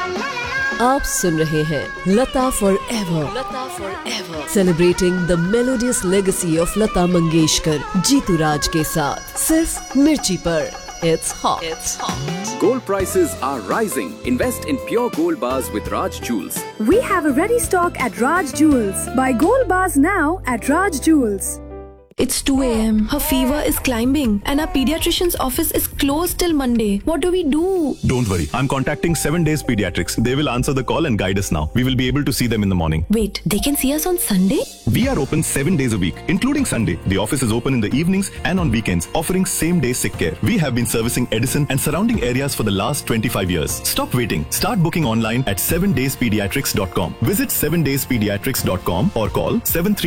आप सुन रहे हैं लता for ever, celebrating the melodious legacy of Lata Mangeshkar, Jitu राज के साथ, सिर्फ मिर्ची पर। It's hot. Gold prices are rising. Invest in pure gold bars with Raj Jewels. We have a ready stock at Raj Jewels. Buy gold bars now at Raj Jewels. It's 2 a.m. Her fever is climbing and our pediatrician's office is closed till Monday. What do we do? Don't worry. I'm contacting 7 Days Pediatrics. They will answer the call and guide us now. We will be able to see them in the morning. Wait, they can see us on Sunday? We are open 7 days a week, including Sunday. The office is open in the evenings and on weekends, offering same-day sick care. We have been servicing Edison and surrounding areas for the last 25 years. Stop waiting. Start booking online at 7dayspediatrics.com. Visit 7dayspediatrics.com or call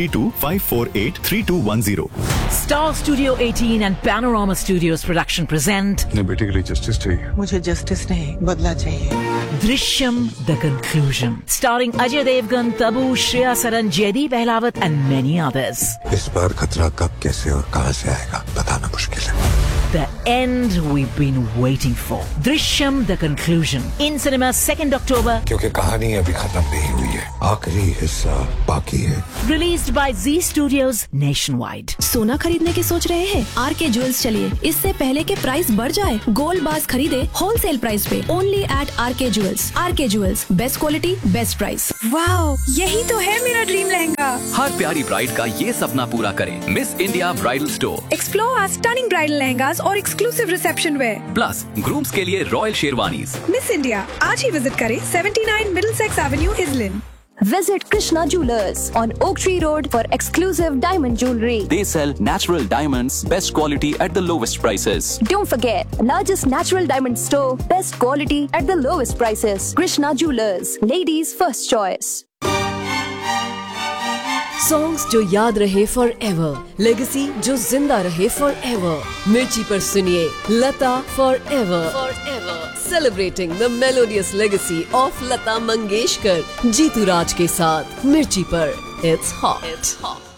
732-548-3210. Star Studio 18 and Panorama Studios production present अपने बेटे के लिए justice चाहिए। मुझे justice नहीं, बदला चाहिए। Drishyam The Conclusion, starring Ajay Devgan, Tabu, Shreya Saran, Jaideep Ahlawat and many others. इस बार खतरा कब, कैसे और कहां से आएगा बताना मुश्किल है। The end we've been waiting for. Drishyam The Conclusion, in cinema 2nd October. क्योंकि कहानी अभी खत्म नहीं हुई है, आखिरी हिस्सा बाकी है। Released by Z Studios nationwide. सोना खरीदने की सोच रहे हैं? RK Jewels चलिए, इससे पहले के प्राइस बढ़ जाए। गोल्ड बार्स खरीदे होलसेल प्राइस पे, only eight RK Jewels. RK Jewels, best quality, best price. Wow, यही तो है मेरा ड्रीम लहंगा। हर प्यारी ब्राइड का ये सपना पूरा करें। Miss India bridal store. Explore our stunning bridal lehengas और exclusive reception wear. Plus grooms के लिए रॉयल शेरवानीज। मिस इंडिया आज ही विजिट करें 79 Middlesex Avenue, Islin. Visit Krishna Jewelers on Oak Tree Road for exclusive diamond jewelry. They sell natural diamonds, best quality at the lowest prices. Don't forget, largest natural diamond store, best quality at the lowest prices. Krishna Jewelers, ladies' first choice. Songs जो याद रहे for ever, legacy जो जिंदा रहे for ever. मिर्ची पर सुनिए लता for ever, celebrating the melodious legacy of Lata Mangeshkar, Jitu राज के साथ, मिर्ची पर। It's hot.